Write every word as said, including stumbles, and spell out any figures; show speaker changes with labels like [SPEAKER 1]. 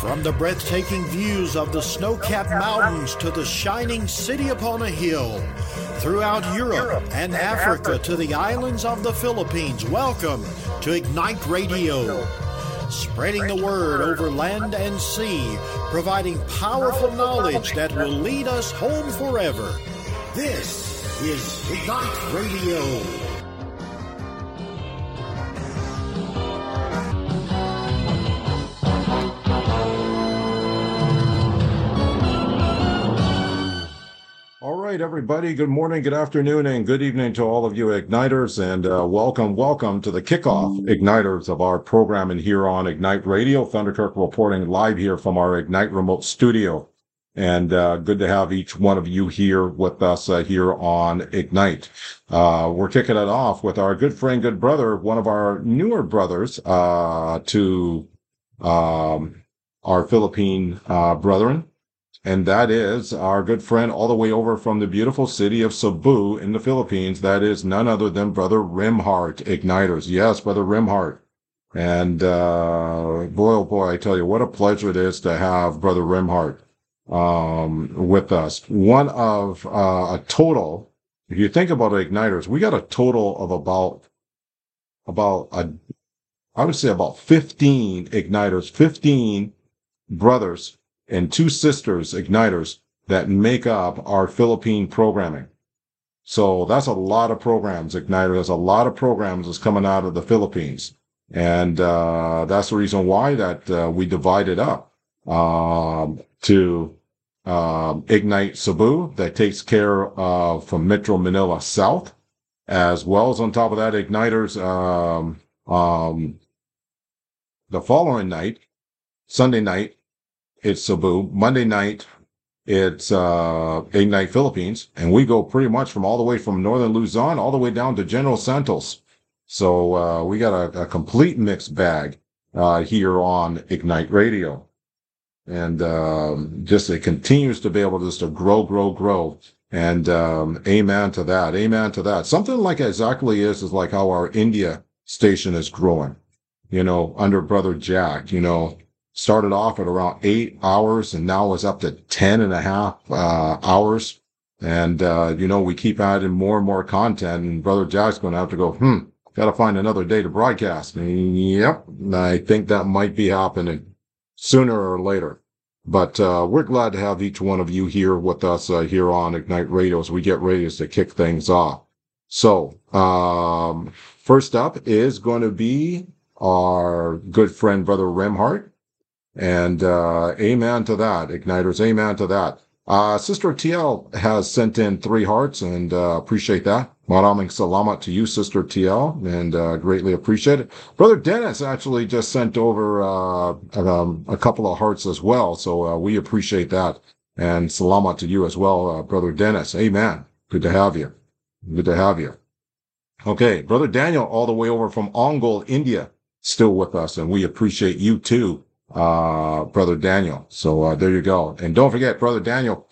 [SPEAKER 1] From the breathtaking views of the snow-capped mountains to the shining city upon a hill, throughout Europe and Africa to the islands of the Philippines, welcome to Ignite Radio. Spreading the word over land and sea, providing powerful knowledge that will lead us home forever. This is Ignite Radio.
[SPEAKER 2] All right, everybody. Good morning, good afternoon, and good evening to all of you Igniters, and uh, welcome, welcome to the kickoff Igniters of our programming here on Ignite Radio. Thunderkirk reporting live here from our Ignite remote studio, and uh, good to have each one of you here with us uh, here on Ignite. Uh, we're kicking it off with our good friend, good brother, one of our newer brothers uh, to um, our Philippine uh, brethren. And that is our good friend all the way over from the beautiful city of Cebu in the Philippines. That is none other than Brother Rimhart, Igniters. Yes, Brother Rimhart. And uh, boy, oh boy, I tell you, what a pleasure it is to have Brother Rimhart um, with us. One of uh, a total, if you think about Igniters, we got a total of about, about a, I would say about fifteen Igniters, fifteen brothers and two sisters, Igniters, that make up our Philippine programming. So that's a lot of programs, Igniters. There's a lot of programs that's coming out of the Philippines. And uh that's the reason why that uh, we divided up um to um Ignite Cebu, that takes care of from Metro Manila South, as well as on top of that, Igniters um um the following night, Sunday night, it's Cebu. Monday night, it's uh, Ignite Philippines. And we go pretty much from all the way from northern Luzon all the way down to General Santos. So uh, we got a, a complete mixed bag uh, here on Ignite Radio. And um, just it continues to be able just to grow, grow, grow. And um, amen to that. Amen to that. Something like exactly is, is like how our India station is growing, you know, under Brother Jack, you know. Started off at around eight hours and now is up to ten and a half uh, hours. And, uh, you know, we keep adding more and more content, and Brother Jack's going to have to go, hmm, got to find another day to broadcast. And, yep, I think that might be happening sooner or later. But uh, we're glad to have each one of you here with us uh, here on Ignite Radio as we get ready to kick things off. So, um, first up is going to be our good friend, Brother Rimhart. And uh amen to that, Igniters, amen to that. Uh Sister T L has sent in three hearts, and uh appreciate that. Maraming salamat to you, Sister T L, and uh greatly appreciate it. Brother Dennis actually just sent over uh um, a couple of hearts as well, so uh, we appreciate that. And salamat to you as well, uh, Brother Dennis. Amen. Good to have you. Good to have you. Okay, Brother Daniel, all the way over from Ongole, India, still with us, and we appreciate you too. Uh, Brother Daniel. So, uh, there you go. And don't forget, Brother Daniel,